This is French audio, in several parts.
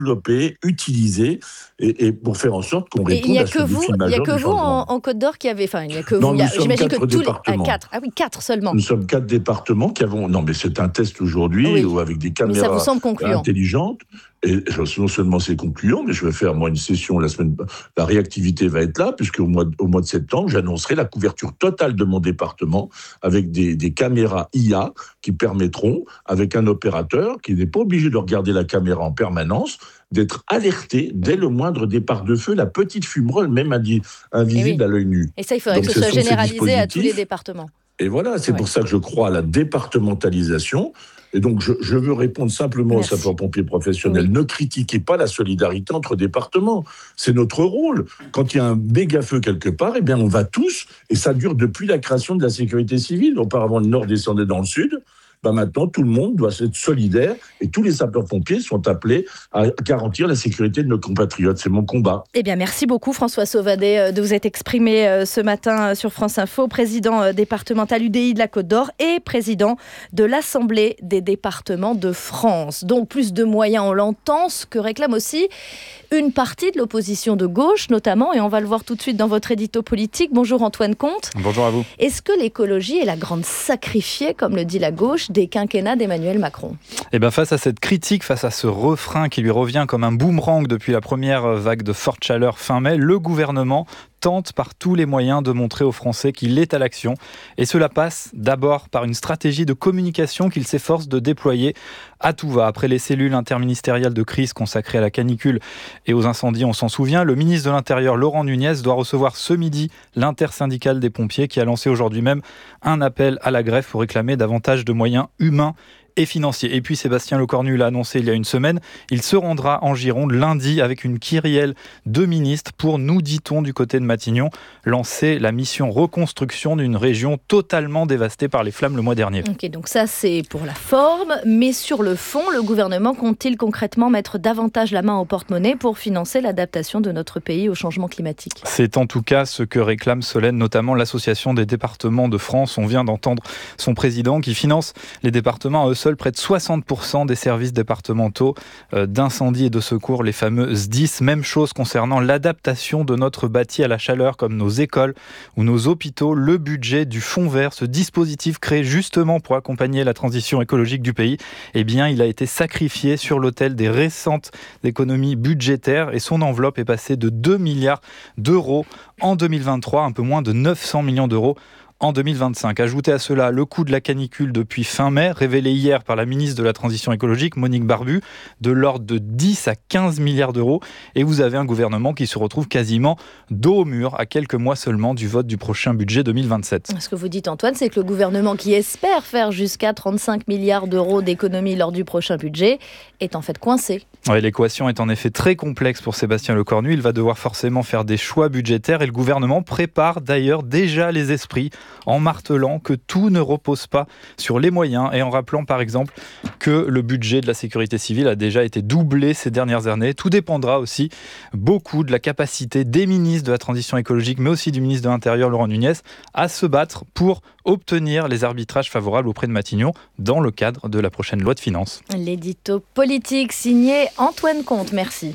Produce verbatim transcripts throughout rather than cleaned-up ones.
développer, utiliser, et, et pour faire en sorte qu'on Et il réponde n'y a à ce que vous, défi il y a majeur que du vous en, changement. en Côte d'Or qui avez, enfin il n'y a que Non, vous. Il y a, nous sommes j'imagine que quatre tous les départements. ah, quatre. Ah oui, quatre seulement. Nous sommes quatre départements qui avons... Non, mais c'est un test aujourd'hui Oui. où avec des Mais ça vous caméras semble concluant? intelligentes. Et non seulement c'est concluant, mais je vais faire moi une session la semaine. La réactivité va être là, puisque au mois de, au mois de septembre, j'annoncerai la couverture totale de mon département avec des, des caméras I A qui permettront, avec un opérateur qui n'est pas obligé de regarder la caméra en permanence, d'être alerté dès le moindre départ de feu, la petite fumerole même indi- invisible oui. à l'œil nu. Et ça, il faudrait Donc, que ce ce soit sont ces généralisé à tous les dispositifs. départements. Et voilà, c'est Ouais. pour ça que je crois à la départementalisation. Et donc, je, je veux répondre simplement Merci. aux sapeurs-pompiers professionnels. Oui. Ne critiquez pas la solidarité entre départements. C'est notre rôle. Quand il y a un méga-feu quelque part, eh bien, on va tous, et ça dure depuis la création de la sécurité civile. Auparavant, le Nord descendait dans le Sud. Ben maintenant, tout le monde doit être solidaire et tous les sapeurs-pompiers sont appelés à garantir la sécurité de nos compatriotes. C'est mon combat. Eh bien, merci beaucoup François Sauvadet de vous être exprimé ce matin sur France Info, président départemental U D I de la Côte d'Or et président de l'Assemblée des départements de France. Donc plus de moyens, on l'entend, ce que réclame aussi une partie de l'opposition de gauche notamment, et on va le voir tout de suite dans votre édito politique. Bonjour Antoine Comte. Bonjour à vous. Est-ce que l'écologie est la grande sacrifiée, comme le dit la gauche, des quinquennats d'Emmanuel Macron? Eh bien, face à cette critique, face à ce refrain qui lui revient comme un boomerang depuis la première vague de forte chaleur fin mai, le gouvernement tente par tous les moyens de montrer aux Français qu'il est à l'action. Et cela passe d'abord par une stratégie de communication qu'il s'efforce de déployer à tout va. Après les cellules interministérielles de crise consacrées à la canicule et aux incendies, on s'en souvient, le ministre de l'Intérieur, Laurent Nunez, doit recevoir ce midi l'intersyndicale des pompiers qui a lancé aujourd'hui même un appel à la grève pour réclamer davantage de moyens humains et financiers. Et puis Sébastien Lecornu l'a annoncé il y a une semaine, il se rendra en Gironde lundi avec une kyrielle de ministres pour, nous dit-on du côté de Matignon, lancer la mission reconstruction d'une région totalement dévastée par les flammes le mois dernier. Ok, donc ça c'est pour la forme, mais sur le fond, le gouvernement compte-t-il concrètement mettre davantage la main au porte-monnaie pour financer l'adaptation de notre pays au changement climatique? C'est en tout cas ce que réclame Solène, notamment l'Association des départements de France. On vient d'entendre son président qui finance les départements à eux seuls près de soixante pour cent des services départementaux euh, d'incendie et de secours, les fameux S D I S. Même chose concernant l'adaptation de notre bâti à la chaleur, comme nos écoles ou nos hôpitaux. Le budget du Fonds vert, ce dispositif créé justement pour accompagner la transition écologique du pays, eh bien, il a été sacrifié sur l'autel des récentes économies budgétaires et son enveloppe est passée de deux milliards d'euros en deux mille vingt-trois, un peu moins de neuf cents millions d'euros en deux mille vingt-cinq. Ajoutez à cela le coût de la canicule depuis fin mai, révélé hier par la ministre de la Transition écologique, Monique Barbu, de l'ordre de dix à quinze milliards d'euros. Et vous avez un gouvernement qui se retrouve quasiment dos au mur à quelques mois seulement du vote du prochain budget deux mille vingt-sept. Ce que vous dites, Antoine, c'est que le gouvernement qui espère faire jusqu'à trente-cinq milliards d'euros d'économies lors du prochain budget est en fait coincé. Ouais, l'équation est en effet très complexe pour Sébastien Lecornu. Il va devoir forcément faire des choix budgétaires et le gouvernement prépare d'ailleurs déjà les esprits en martelant que tout ne repose pas sur les moyens et en rappelant par exemple que le budget de la sécurité civile a déjà été doublé ces dernières années. Tout dépendra aussi beaucoup de la capacité des ministres de la transition écologique mais aussi du ministre de l'Intérieur Laurent Nunez à se battre pour obtenir les arbitrages favorables auprès de Matignon dans le cadre de la prochaine loi de finances. L'édito politique signé Antoine Comte, merci.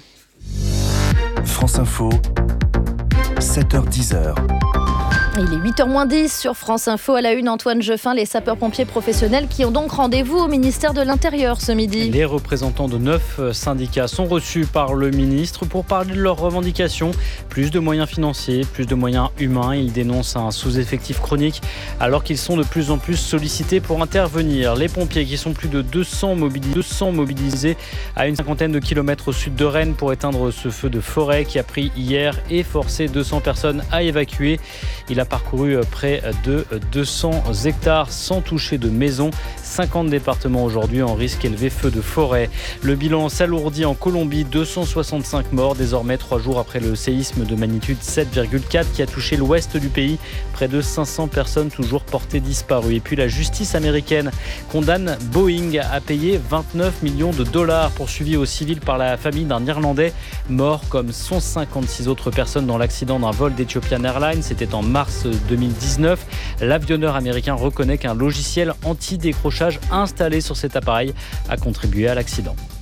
France Info, sept heures dix. Il est huit heures moins dix sur France Info. À la une, Antoine Jeffin, les sapeurs-pompiers professionnels qui ont donc rendez-vous au ministère de l'Intérieur ce midi. Les représentants de neuf syndicats sont reçus par le ministre pour parler de leurs revendications. Plus de moyens financiers, plus de moyens humains. Ils dénoncent un sous-effectif chronique alors qu'ils sont de plus en plus sollicités pour intervenir. Les pompiers qui sont plus de deux cents mobilisés, deux cents mobilisés à une cinquantaine de kilomètres au sud de Rennes pour éteindre ce feu de forêt qui a pris hier et forcé deux cents personnes à évacuer. Il a parcouru près de deux cents hectares sans toucher de maison. cinquante départements aujourd'hui en risque élevé feu de forêt. Le bilan s'alourdit en Colombie, deux cent soixante-cinq morts désormais trois jours après le séisme de magnitude sept virgule quatre qui a touché l'ouest du pays. Près de cinq cents personnes toujours portées disparues. Et puis la justice américaine condamne Boeing à payer vingt-neuf millions de dollars poursuivi au civil par la famille d'un Irlandais mort comme cent cinquante-six autres personnes dans l'accident d'un vol d'Ethiopian Airlines. C'était en mars deux mille dix-neuf. L'avionneur américain reconnaît qu'un logiciel anti-décrochage installé sur cet appareil a contribué à l'accident.